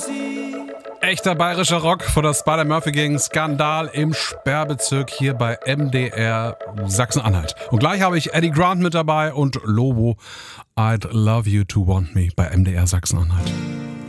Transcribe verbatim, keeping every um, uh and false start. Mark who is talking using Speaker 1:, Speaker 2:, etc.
Speaker 1: Echter bayerischer Rock von der Spider-Murphy Gang. Skandal im Sperrbezirk hier bei M D R Sachsen-Anhalt. Und gleich habe ich Eddie Grant mit dabei und Lobo. I'd love you to want me bei M D R Sachsen-Anhalt.